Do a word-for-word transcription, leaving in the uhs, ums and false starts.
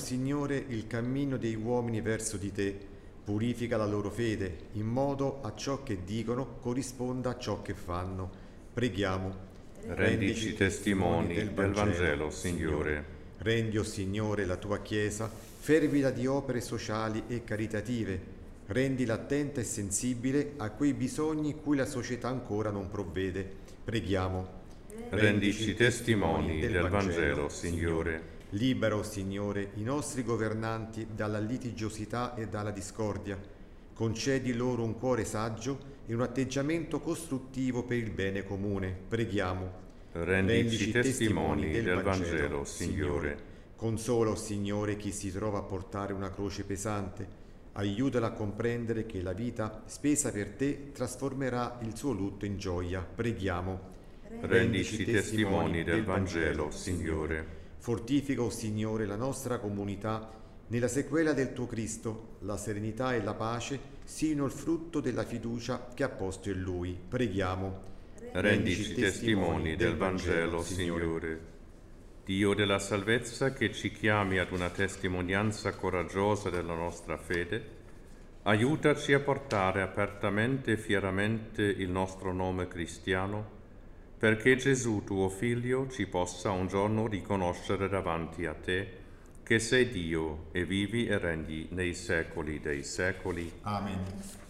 Signore, il cammino dei uomini verso di te, purifica la loro fede, in modo a ciò che dicono corrisponda a ciò che fanno. Preghiamo. Rendici testimoni del Vangelo, Vangelo Signore. Rendi, o Signore, la tua Chiesa, fervida di opere sociali e caritative. Rendila attenta e sensibile a quei bisogni cui la società ancora non provvede. Preghiamo. Rendici testimoni del, del Vangelo, Vangelo Signore. Libera, o Signore, i nostri governanti dalla litigiosità e dalla discordia. Concedi loro un cuore saggio e un atteggiamento costruttivo per il bene comune. Preghiamo. Rendici, Rendici testimoni del, del Vangelo, Vangelo Signore. Consola, o Signore, chi si trova a portare una croce pesante. Aiutala a comprendere che la vita spesa per te trasformerà il suo lutto in gioia. Preghiamo. Rendici testimoni del Vangelo, Signore. Fortifica, o Signore, la nostra comunità nella sequela del tuo Cristo. La serenità e la pace siano il frutto della fiducia che ha posto in Lui. Preghiamo. Rendici testimoni del Vangelo, Signore. Dio della salvezza, che ci chiami ad una testimonianza coraggiosa della nostra fede, aiutaci a portare apertamente e fieramente il nostro nome cristiano, perché Gesù, tuo Figlio, ci possa un giorno riconoscere davanti a te, che sei Dio e vivi e regni nei secoli dei secoli. Amen.